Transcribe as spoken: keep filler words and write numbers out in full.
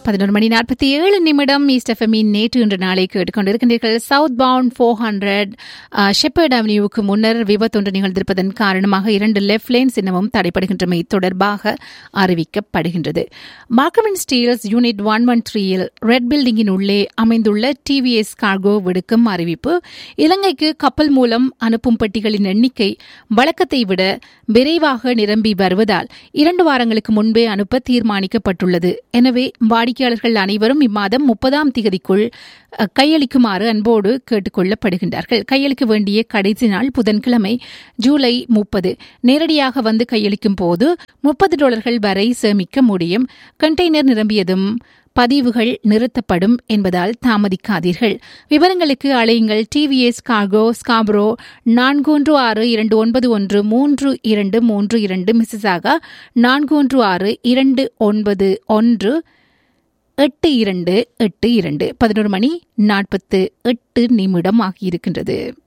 பதினொரு மணி நாற்பத்தி ஏழு நிமிடம் ஈஸ்ட் எஃப்எம்மின் நேற்று இன்று நாளை கேட்டுக்கொண்டிருக்கின்றீர்கள். South bound four hundred shepherd அவென்யூவுக்கு முன்னர் விபத்தொன்று நிகழ்ந்திருப்பதன் காரணமாக இரண்டு லெஃப்ட் லேன்ஸ் இன்னமும் தடைபடுகின்றமை தொடர்பாக அறிவிக்கப்படுகின்றது. மார்க்கம் ஸ்டீல்ஸ் யூனிட் ஒன் ஒன் த்ரீயில் ரெட் பில்டிங்கின் உள்ளே அமைந்துள்ள டிவிஎஸ் கார்கோ விடுக்கும் அறிவிப்பு. இலங்கைக்கு கப்பல் மூலம் அனுப்பும் பெட்டிகளின் எண்ணிக்கை வழக்கத்தை விட விரைவாக நிரம்பி வருவதால் இரண்டு வாரங்களுக்கு முன்பே அனுப்ப தீர்மானிக்கப்பட்டுள்ளது. எனவே வாடிக்கையாளர்கள் அனைவரும் இம்மாதம் முப்பதாம் தேதிக்குள் கையளிக்குமாறு அன்போடு கேட்டுக் கொள்ளப்படுகின்றார்கள். கையளிக்க வேண்டிய கடைசி நாள் புதன்கிழமை ஜூலை முப்பது. நேரடியாக வந்து கையளிக்கும் போது முப்பது டாலர்கள் வரை சேமிக்க முடியும். கண்டெய்னர் நிரம்பியதும் பதிவுகள் நிறுத்தப்படும் என்பதால் தாமதிக்காதீர்கள். விவரங்களுக்கு அழையுங்கள். டிவிஎஸ் கார்கோ ஸ்காப்ரோ நான்கு ஒன்று ஆறு இரண்டு ஒன்பது ஒன்று மூன்று இரண்டு மூன்று இரண்டு, மிசிசாகா நான்கு ஒன்று ஆறு இரண்டு ஒன்பது ஒன்று எட்டு இரண்டு எட்டு இரண்டு. பதினோரு மணி நாற்பத்து எட்டு நிமிடம் ஆகியிருக்கின்றது.